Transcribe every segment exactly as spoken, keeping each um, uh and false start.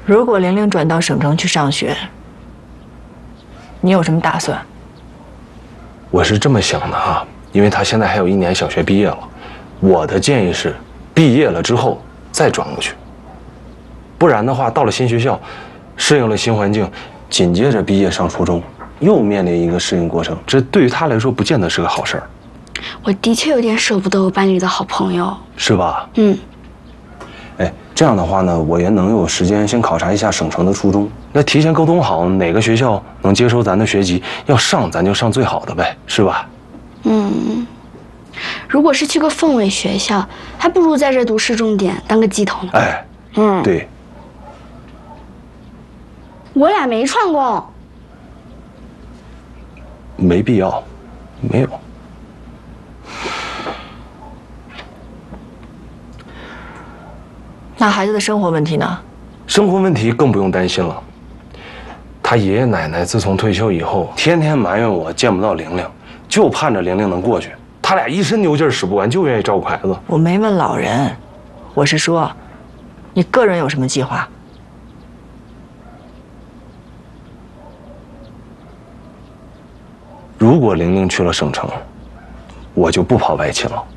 如果玲玲转到省城去上学，你有什么打算？ 我是这么想的哈，因为她现在还有一年小学毕业了，我的建议是，毕业了之后再转过去。不然的话，到了新学校，适应了新环境，紧接着毕业上初中，又面临一个适应过程，这对于她来说不见得是个好事儿。 我的确有点舍不得我班里的好朋友， 是吧？ 嗯。 哎，这样的话呢，我也能有时间先考察一下省城的初中，那提前沟通好哪个学校能接收咱的学籍，要上咱就上最好的呗，是吧？ 嗯，如果是去个氛围学校，还不如在这读市重点当个鸡头呢。 哎， 嗯， 对， 我俩没串供， 没必要，没有。 那孩子的生活问题呢？ 生活问题更不用担心了。他爷爷奶奶自从退休以后，天天埋怨我见不到玲玲，就盼着玲玲能过去。他俩一身牛劲使不完，就愿意照顾孩子。 我没问老人，我是说，你个人有什么计划？ 如果玲玲去了省城，我就不跑外勤了。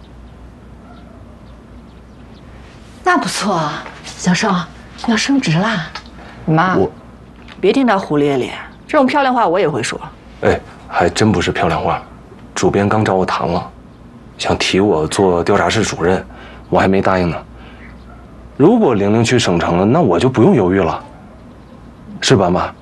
那不错啊，小邵要升职啦。妈， 我别听他胡咧咧，这种漂亮话我也会说。 哎，还真不是漂亮话。主编刚找我谈了，想提我做调查室主任，我还没答应呢。如果玲玲去省城了，那我就不用犹豫了，是吧，妈？